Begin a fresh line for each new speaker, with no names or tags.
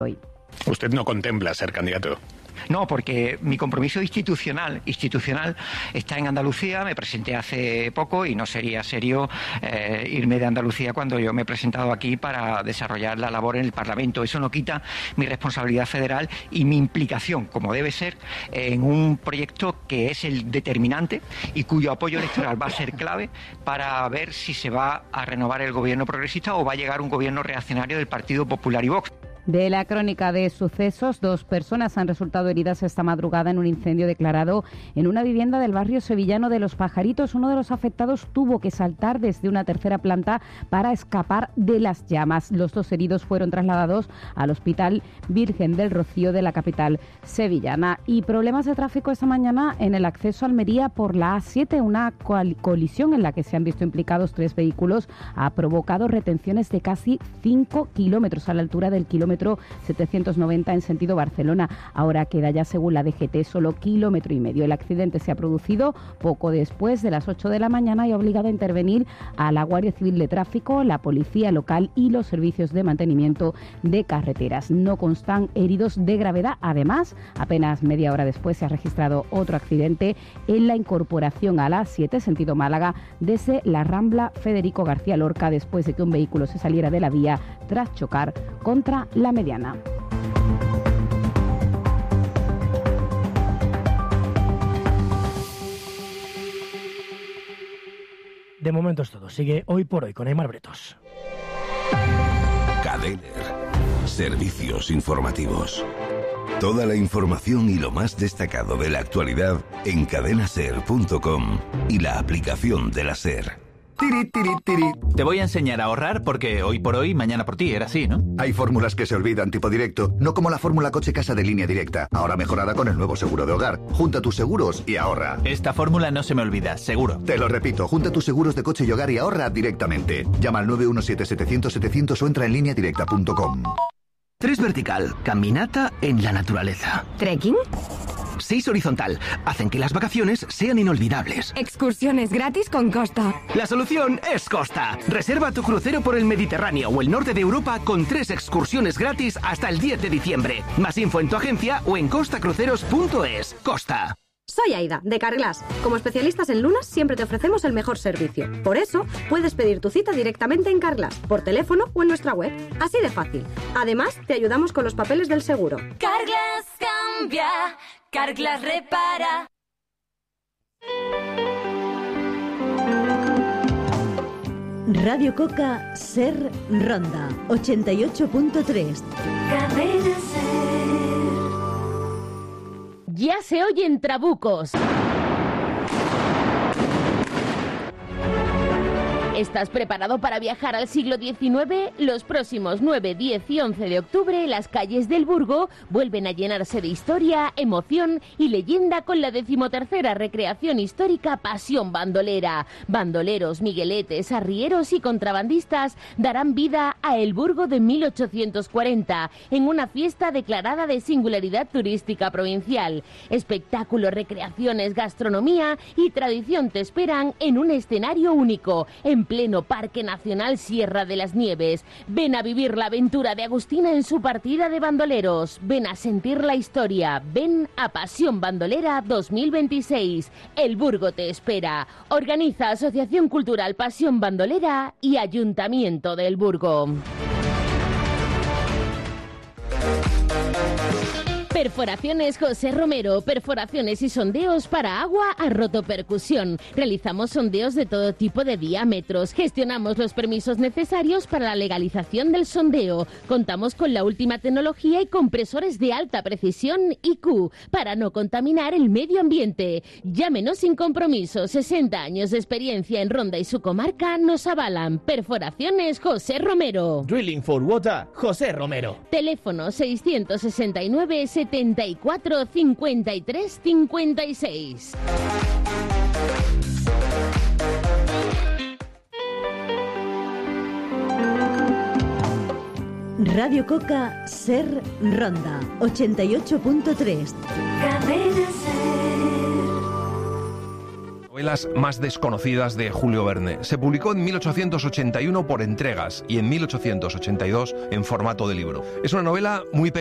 hoy.
¿Usted no contempla ser candidato?
No, porque mi compromiso institucional está en Andalucía. Me presenté hace poco y no sería serio irme de Andalucía cuando yo me he presentado aquí para desarrollar la labor en el Parlamento. Eso no quita mi responsabilidad federal y mi implicación, como debe ser, en un proyecto que es el determinante y cuyo apoyo electoral va a ser clave para ver si se va a renovar el gobierno progresista o va a llegar un gobierno reaccionario del Partido Popular y Vox.
De la crónica de sucesos, 2 personas han resultado heridas esta madrugada en un incendio declarado en una vivienda del barrio sevillano de Los Pajaritos. Uno de los afectados tuvo que saltar desde una tercera planta para escapar de las llamas. Los 2 heridos fueron trasladados al Hospital Virgen del Rocío de la capital sevillana. Y problemas de tráfico esta mañana en el acceso a Almería por la A7. Una colisión en la que se han visto implicados 3 vehículos ha provocado retenciones de casi 5 kilómetros a la altura del kilómetro 790 en sentido Barcelona. Ahora queda ya, según la DGT, solo 1,5 kilómetros. El accidente se ha producido poco después de las 8 de la mañana y ha obligado a intervenir a la Guardia Civil de Tráfico, la Policía Local y los servicios de mantenimiento de carreteras. No constan heridos de gravedad. Además, apenas media hora después se ha registrado otro accidente en la incorporación a la A7, sentido Málaga, desde la Rambla Federico García Lorca, después de que un vehículo se saliera de la vía tras chocar contra la mediana.
De momento es todo. Sigue Hoy por Hoy con Aimar Bretos.
Cadener. Servicios informativos. Toda la información y lo más destacado de la actualidad en cadenaser.com y la aplicación de la SER.
Te voy a enseñar a ahorrar porque hoy por hoy, mañana por ti, era así, ¿no?
Hay fórmulas que se olvidan tipo directo, no como la fórmula coche-casa de Línea Directa, ahora mejorada con el nuevo seguro de hogar. Junta tus seguros y ahorra.
Esta fórmula no se me olvida, seguro.
Te lo repito, junta tus seguros de coche y hogar y ahorra directamente. Llama al 917-700-700 o entra en lineadirecta.com.
3 vertical, caminata en la naturaleza.
¿Trekking?
6 horizontal, hacen que las vacaciones sean inolvidables.
Excursiones gratis con Costa.
La solución es Costa. Reserva tu crucero por el Mediterráneo o el norte de Europa con 3 excursiones gratis hasta el 10 de diciembre. Más info en tu agencia o en costacruceros.es. Costa.
Soy Aida, de Carglass. Como especialistas en lunas, siempre te ofrecemos el mejor servicio. Por eso, puedes pedir tu cita directamente en Carglass, por teléfono o en nuestra web. Así de fácil. Además, te ayudamos con los papeles del seguro.
Carglass cambia, Carglass repara.
Radio Coca, Ser Ronda, 88.3.
Cadena Ser.
Ya se oyen trabucos. ¿Estás preparado para viajar al siglo XIX? Los próximos 9, 10 y 11 de octubre, las calles del Burgo vuelven a llenarse de historia, emoción y leyenda con la 13ª recreación histórica Pasión Bandolera. Bandoleros, migueletes, arrieros y contrabandistas darán vida a El Burgo de 1840 en una fiesta declarada de singularidad turística provincial. Espectáculos, recreaciones, gastronomía y tradición te esperan en un escenario único, en pleno Parque Nacional Sierra de las Nieves. Ven a vivir la aventura de Agustina en su partida de bandoleros. Ven a sentir la historia. Ven a Pasión Bandolera 2026. El Burgo te espera. Organiza Asociación Cultural Pasión Bandolera y Ayuntamiento del Burgo. Perforaciones José Romero, perforaciones y sondeos para agua a rotopercusión. Realizamos sondeos de todo tipo de diámetros. Gestionamos los permisos necesarios para la legalización del sondeo. Contamos con la última tecnología y compresores de alta precisión IQ para no contaminar el medio ambiente. Llámenos sin compromiso. 60 años de experiencia en Ronda y su comarca nos avalan. Perforaciones José Romero.
Drilling for Water, José Romero.
Teléfono 669 74 53 56.
Radio Coca, Ser Ronda, 88.3.
Cadena Ser.
novelas más desconocidas de Julio Verne. Se publicó en 1881 por entregas y en 1882 en formato de libro. Es una novela muy